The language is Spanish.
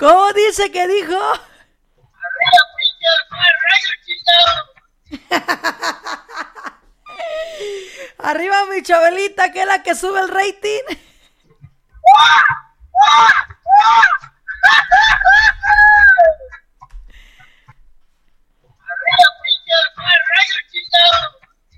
¿Cómo dice que dijo? Arriba mi Chabelita, que es la que sube el rating.